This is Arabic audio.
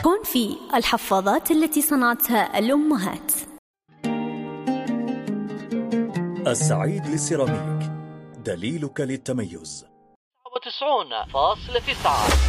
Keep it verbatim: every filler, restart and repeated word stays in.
كونفي، الحفاضات التي صنعتها الأمهات. السعيد للسيراميك، دليلك للتميز. وتسعون فاصلة تسعة